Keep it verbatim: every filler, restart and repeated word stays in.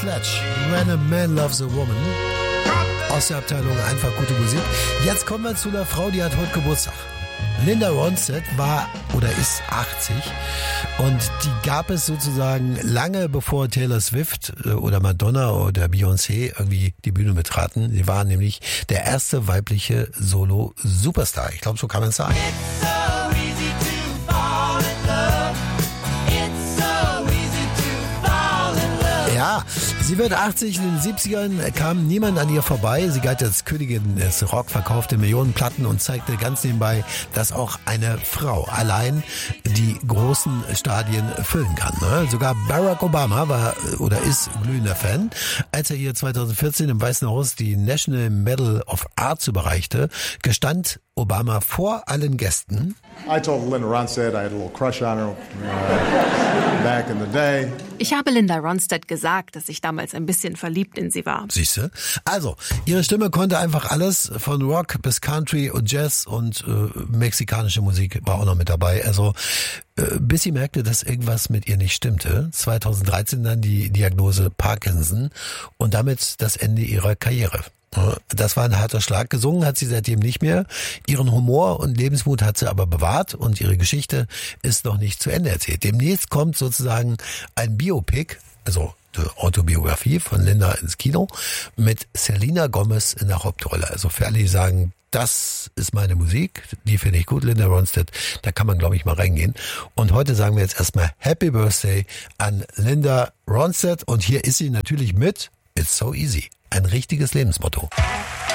Sledge, When a Man Loves a Woman. Aus der Abteilung einfach gute Musik. Jetzt kommen wir zu einer Frau, die hat heute Geburtstag. Linda Ronstadt war oder ist achtzig und die gab es sozusagen lange bevor Taylor Swift oder Madonna oder Beyoncé irgendwie die Bühne betraten. Sie war nämlich der erste weibliche Solo-Superstar. Ich glaube, so kann man es sagen. Ja, sie wird achtzig, in den siebzigern kam niemand an ihr vorbei. Sie galt als Königin des Rock, verkaufte Millionen Platten und zeigte ganz nebenbei, dass auch eine Frau allein die großen Stadien füllen kann. Ne? Sogar Barack Obama war oder ist glühender Fan. Als er ihr zweitausendvierzehn im Weißen Haus die National Medal of Arts überreichte, gestand Obama vor allen Gästen: I told Linda Ronstadt I had a little crush on her uh, back in the day. Ich habe Linda Ronstadt gesagt, dass ich damals ein bisschen verliebt in sie war. Siehste? Also, ihre Stimme konnte einfach alles, von Rock bis Country und Jazz und äh, mexikanische Musik war auch noch mit dabei. Also, äh, bis sie merkte, dass irgendwas mit ihr nicht stimmte. zweitausenddreizehn dann die Diagnose Parkinson und damit das Ende ihrer Karriere. Das war ein harter Schlag. Gesungen hat sie seitdem nicht mehr. Ihren Humor und Lebensmut hat sie aber bewahrt und ihre Geschichte ist noch nicht zu Ende erzählt. Demnächst kommt sozusagen ein Biopic, also die Autobiografie von Linda ins Kino, mit Selena Gomez in der Hauptrolle. Also für alle, die sagen, das ist meine Musik, die finde ich gut, Linda Ronstadt, da kann man, glaube ich, mal reingehen. Und heute sagen wir jetzt erstmal Happy Birthday an Linda Ronstadt und hier ist sie natürlich mit It's So Easy. Ein richtiges Lebensmotto.